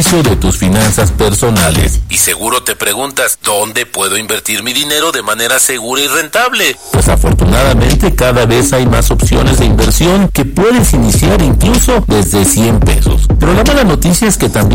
de tus finanzas personales. Y seguro te preguntas, ¿dónde puedo invertir mi dinero de manera segura y rentable? Pues afortunadamente cada vez hay más opciones de inversión que puedes iniciar incluso desde 100 pesos. Pero la mala noticia es que también